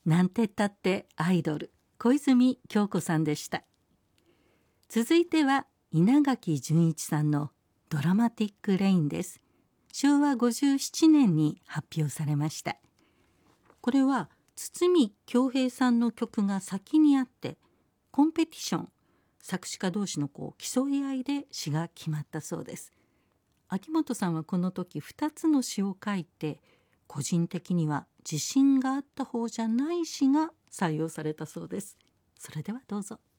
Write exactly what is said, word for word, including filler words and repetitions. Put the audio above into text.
なんてったってアイドル、小泉今日子さんでした。続いては稲垣潤一さんのドラマティックレインです。しょうわごじゅうななねんに発表されました。これは堤恭平さんの曲が先にあって、コンペティション、作詞家同士のこう競い合いで詩が決まったそうです。秋元さんはこの時ふたつの詩を書いて、個人的には自信があった方じゃない詩が採用されたそうです。それではどうぞ。